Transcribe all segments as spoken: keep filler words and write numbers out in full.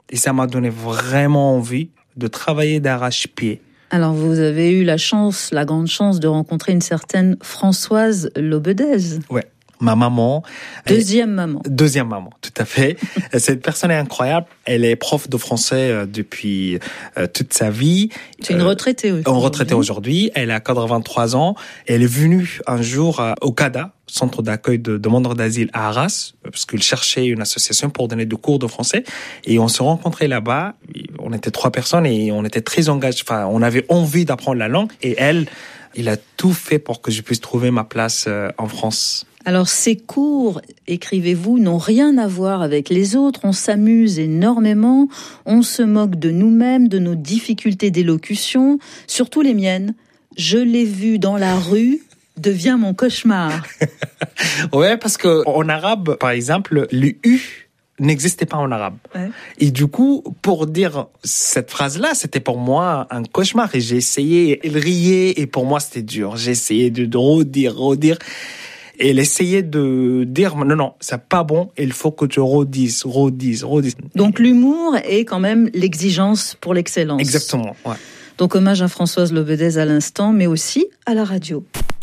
Et ça m'a donné vraiment envie de travailler d'arrache-pied. Alors, vous avez eu la chance, la grande chance de rencontrer une certaine Françoise Lobedez. Ouais. Ma maman. Deuxième maman. Deuxième maman, tout à fait. Cette personne est incroyable. Elle est prof de français depuis toute sa vie. C'est une retraitée aussi. Une retraitée aujourd'hui. Elle a quatre-vingt-trois ans. Elle est venue un jour au CADA, centre d'accueil de demandeurs d'asile à Arras, parce qu'il cherchait une association pour donner des cours de français. Et on se rencontrait là-bas. On était trois personnes et on était très engagés. Enfin, on avait envie d'apprendre la langue. Et elle, il a tout fait pour que je puisse trouver ma place en France. Alors, ces cours, écrivez-vous, n'ont rien à voir avec les autres. On s'amuse énormément, on se moque de nous-mêmes, de nos difficultés d'élocution, surtout les miennes. Je l'ai vu dans la rue, devient mon cauchemar. Ouais, parce que en arabe, par exemple, le U n'existait pas en arabe. Ouais. Et du coup, pour dire cette phrase-là, c'était pour moi un cauchemar. Et j'ai essayé, elle riait, et pour moi, c'était dur. J'ai essayé de, de redire, redire. Et elle essayait de dire, non, non, c'est pas bon, il faut que tu redises, redises, redises. Donc l'humour est quand même l'exigence pour l'excellence. Exactement, ouais. Donc hommage à Françoise Lobedez à l'instant, mais aussi à la radio.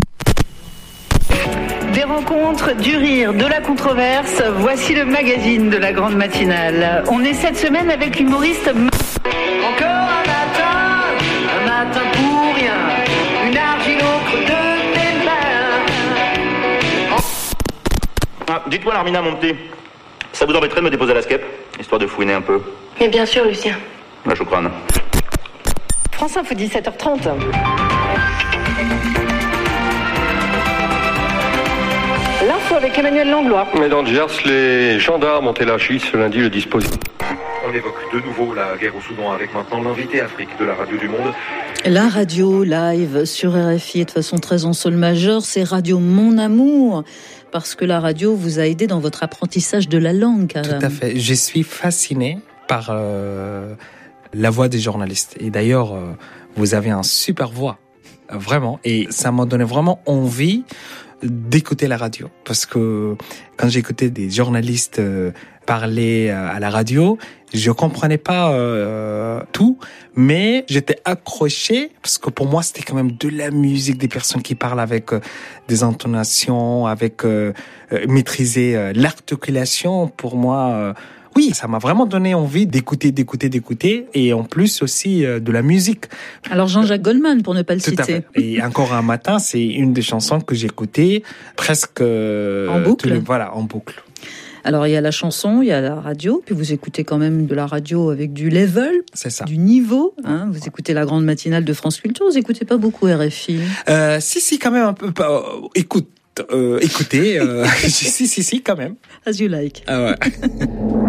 Des rencontres, du rire, de la controverse, voici le magazine de la grande matinale. On est cette semaine avec l'humoriste... Encore un matin, un matin pour rien, une argile au creux de tes mains. Ah, dites-moi, Larmina, mon petit, ça vous embêterait de me déposer à la skep, histoire de fouiner un peu? Mais bien sûr, Lucien. La choucrane. France Info, dix-sept heures trente. L'info avec Emmanuel Langlois. Mais dans le Gers, les gendarmes ont élargi ce lundi le dispositif. On évoque de nouveau la guerre au Soudan avec maintenant l'invité Afrique de la Radio du Monde. La radio live sur R F I et de façon très en sol majeur, c'est Radio Mon Amour. Parce que la radio vous a aidé dans votre apprentissage de la langue, Karam. Tout à fait. Je suis fasciné par euh, la voix des journalistes. Et d'ailleurs, euh, vous avez un super voix, vraiment. Et ça m'a donné vraiment envie d'écouter la radio. Parce que quand j'écoutais des journalistes euh, parler euh, à la radio, je comprenais pas euh, tout, mais j'étais accroché parce que pour moi c'était quand même de la musique, des personnes qui parlent avec euh, des intonations, avec euh, euh, maîtriser euh, l'articulation. Pour moi, euh, oui, ça m'a vraiment donné envie d'écouter, d'écouter, d'écouter, et en plus aussi euh, de la musique. Alors Jean-Jacques Goldman, pour ne pas le Tout citer. À fait. Et encore un matin, c'est une des chansons que j'écoutais presque euh, en boucle. Les, voilà, en boucle. Alors, il y a la chanson, il y a la radio, puis vous écoutez quand même de la radio avec du level, c'est ça. Du niveau. Hein, vous écoutez la grande matinale de France Culture, vous écoutez pas beaucoup R F I? euh, Si, si, quand même un peu. Euh, écoute, euh, écoutez, euh, si, si, si, quand même. As you like. Ah ouais.